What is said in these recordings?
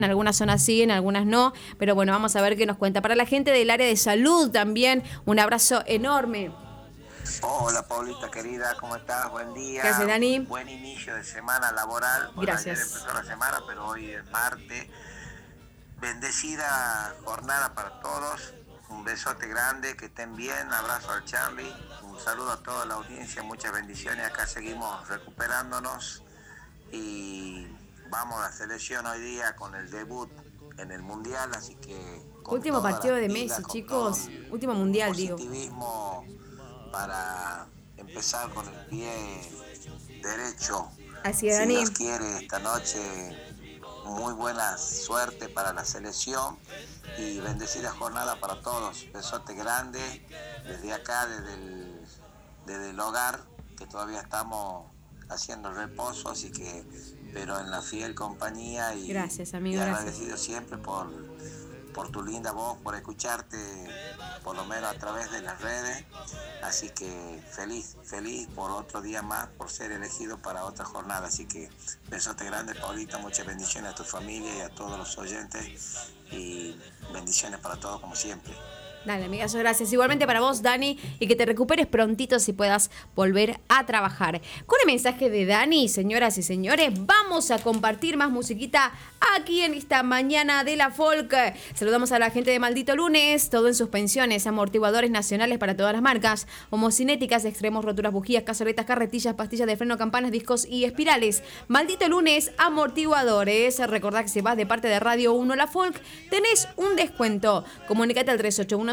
En algunas zonas sí, en algunas no, pero bueno, vamos a ver qué nos cuenta. Para la gente del área de salud también, un abrazo enorme. Hola Paulita querida, ¿cómo estás? Buen ¿Qué hace, día, Dani? buen inicio de semana laboral. Bueno, ayer Gracias. empezó la semana, pero hoy es martes. Bendecida jornada para todos. Un besote grande, que estén bien. Abrazo al Charlie. Un saludo a toda la audiencia, muchas bendiciones. Acá seguimos recuperándonos y vamos a la selección hoy día con el debut en el Mundial, así que con Último todas partido las de pilas, Messi, con todo chicos. el Último mundial, digo. positivismo para empezar con el pie derecho. Así es, Si Dani. Dios quiere, esta noche muy buena suerte para la selección y bendecida jornada para todos. Besote grande desde acá, desde el hogar, que todavía estamos haciendo reposo, así que, pero en la fiel compañía Gracias, amigo, y gracias. agradecido siempre por tu linda voz, por escucharte por lo menos a través de las redes, así que feliz por otro día más, por ser elegido para otra jornada, así que besote grande Paulita, muchas bendiciones a tu familia y a todos los oyentes y bendiciones para todos como siempre. Dale, amigazo, gracias. Igualmente para vos, Dani, y que te recuperes prontito si puedas volver a trabajar. Con el mensaje de Dani, señoras y señores, vamos a compartir más musiquita aquí en esta mañana de la folk. Saludamos a la gente de Maldito Lunes, todo en suspensiones, amortiguadores nacionales para todas las marcas, homocinéticas, extremos, roturas, bujías, cazoletas, carretillas, pastillas de freno, campanas, discos y espirales. Maldito Lunes, amortiguadores. Recordá que si vas de parte de Radio 1 La Folk, tenés un descuento. Comunicate al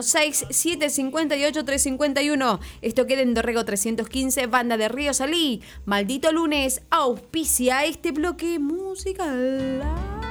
3816-758-351. Esto queda en Dorrego 315, Banda de Río Salí. Maldito Lunes auspicia este bloque musical.